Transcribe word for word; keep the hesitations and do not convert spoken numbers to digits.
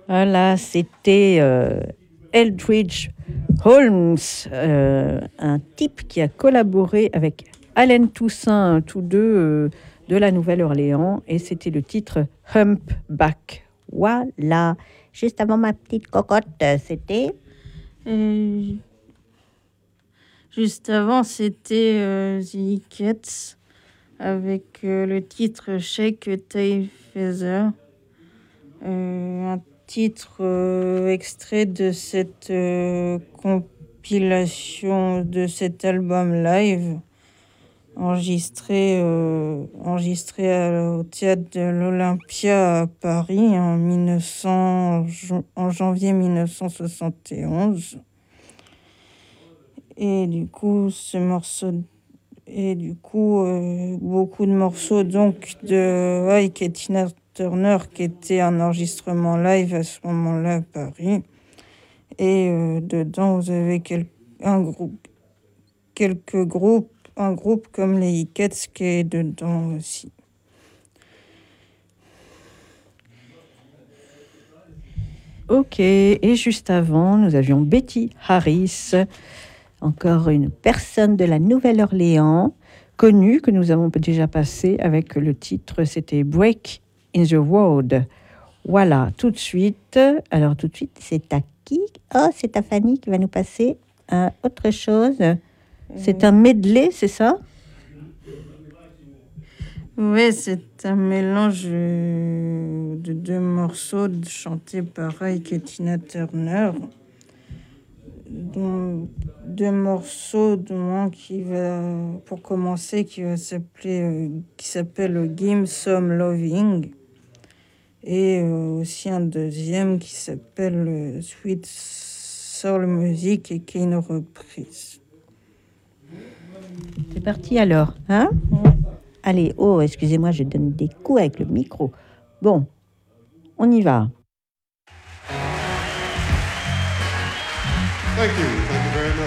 Voilà, c'était euh, Eldridge Holmes, euh, un type qui a collaboré avec Allen Toussaint, tous deux euh, de la Nouvelle-Orléans, et c'était le titre Humpback. Voilà. Juste avant ma petite cocotte, c'était. Et juste avant, c'était euh, The Cats avec euh, le titre Shake a Tail Feather. Euh, un titre euh, extrait de cette euh, compilation de cet album live enregistré, euh, enregistré à- au théâtre de l'Olympia à Paris en, mille neuf cents, en janvier mille neuf cent soixante et onze. Et du coup, ce morceau et du coup, euh, beaucoup de morceaux donc de Ike et Tina Turner qui était un enregistrement live à ce moment-là à Paris. Et euh, dedans, vous avez quel- un groupe, quelques groupes, un groupe comme les Icats qui est dedans aussi. Ok, et juste avant, nous avions Betty Harris, encore une personne de la Nouvelle-Orléans, connue, que nous avons déjà passée avec le titre, c'était Break in the Road. Voilà, tout de suite, alors tout de suite, c'est à qui? Oh, c'est à Fanny qui va nous passer euh, autre chose. C'est un medley, c'est ça? Oui, c'est un mélange euh, de deux morceaux de- chantés par Ike et Tina Turner. Dont deux morceaux dont un qui va, pour commencer, qui va s'appeler, euh, qui s'appelle Give Some Loving, et euh, aussi un deuxième qui s'appelle euh, Sweet Soul Music et qui est une reprise. C'est parti alors, hein? Allez, oh, excusez-moi, je donne des coups avec le micro. Bon, on y va. Thank you. Thank you very much.